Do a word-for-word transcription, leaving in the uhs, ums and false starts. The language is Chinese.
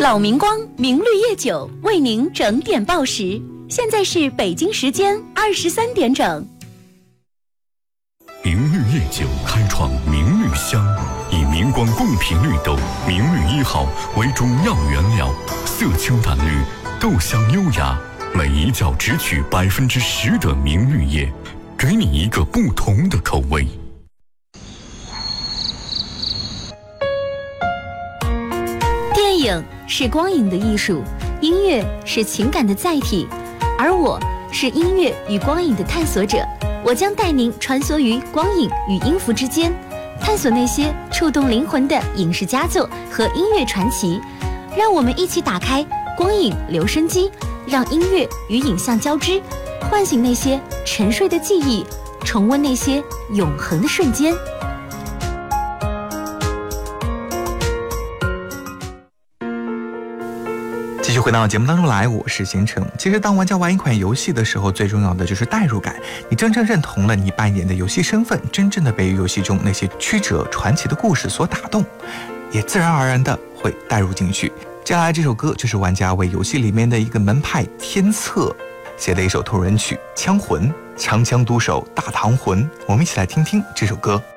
老明光明绿叶酒为您整点报时，现在是北京时间二十三点整。 明绿叶酒开创明绿香，以明光贡品绿豆明绿一号为主要原料，色清淡绿，豆香优雅，每一角只取百分之十的明绿叶，给你一个不同的口味。 电影是光影的艺术，音乐是情感的载体，而我是音乐与光影的探索者。我将带您穿梭于光影与音符之间，探索那些触动灵魂的影视佳作和音乐传奇。让我们一起打开光影留声机，让音乐与影像交织，唤醒那些沉睡的记忆，重温那些永恒的瞬间。 继续回到节目当中来，我是贤成。其实当玩家玩一款游戏的时候，最重要的就是代入感，你真正认同了你扮演的游戏身份，真正的被游戏中那些曲折传奇的故事所打动，也自然而然的会带入进去。接下来这首歌就是玩家为游戏里面的一个门派天策写的一首同人曲《枪魂》，长枪独手大唐魂，我们一起来听听这首歌。